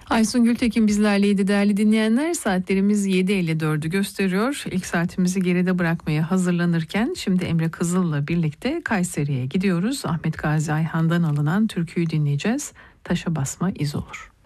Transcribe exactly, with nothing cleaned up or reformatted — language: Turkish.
Aysun Gültekin bizlerleydi değerli dinleyenler. Saatlerimiz yedi elli dördü gösteriyor. İlk saatimizi geride bırakmaya hazırlanırken şimdi Emre Kızıl'la birlikte Kayseri'ye gidiyoruz. Ahmet Gazi Ayhan'dan alınan türküyü dinleyeceğiz. Taşa basma iz olur.